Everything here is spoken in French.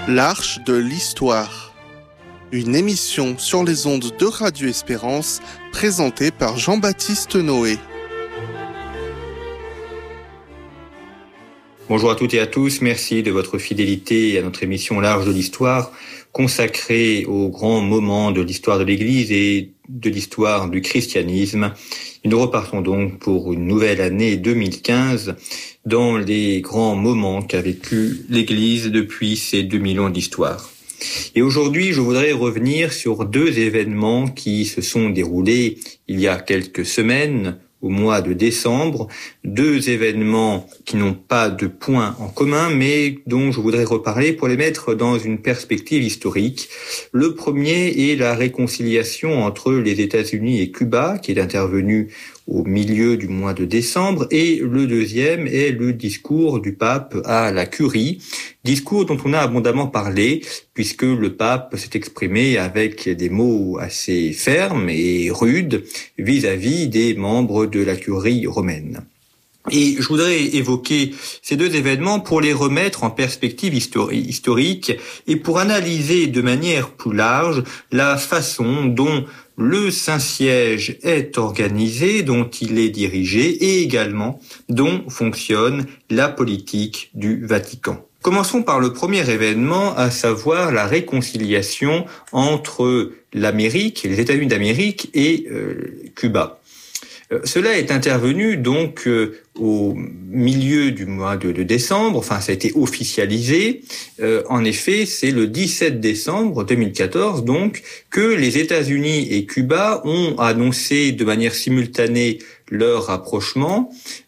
L'Arche de l'Histoire. Une émission sur les ondes de Radio Espérance, présentée par Jean-Baptiste Noé. Bonjour à toutes et à tous, merci de votre fidélité à notre émission L'Arche de l'Histoire, consacrée aux grands moments de l'histoire de l'Église et de l'histoire du christianisme. Et nous repartons donc pour une nouvelle année 2015 dans les grands moments qu'a vécu l'Église depuis ces 2000 ans d'histoire. Et aujourd'hui, je voudrais revenir sur deux événements qui se sont déroulés il y a quelques semaines, au mois de décembre, deux événements qui n'ont pas de points en commun, mais dont je voudrais reparler pour les mettre dans une perspective historique. Le premier est la réconciliation entre les États-Unis et Cuba, qui est intervenue au milieu du mois de décembre, et le deuxième est le discours du pape à la Curie, discours dont on a abondamment parlé, puisque le pape s'est exprimé avec des mots assez fermes et rudes vis-à-vis des membres de la Curie romaine. Et je voudrais évoquer ces deux événements pour les remettre en perspective historique et pour analyser de manière plus large la façon dont le Saint-Siège est organisé, dont il est dirigé et également dont fonctionne la politique du Vatican. Commençons par le premier événement, à savoir la réconciliation entre l'Amérique, les États-Unis d'Amérique et Cuba. Cela est intervenu donc au milieu du mois de décembre, enfin ça a été officialisé. En effet, c'est le 17 décembre 2014 donc que les États-Unis et Cuba ont annoncé de manière simultanée leur rapprochement